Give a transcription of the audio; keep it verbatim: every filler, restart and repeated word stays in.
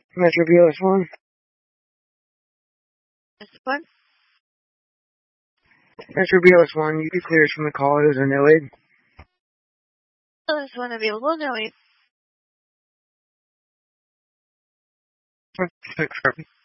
Metro B L S one. Mister What? Metro B L S one, you be cleared from the call. It was a no aid. Oh, this one available? No, wait. Six,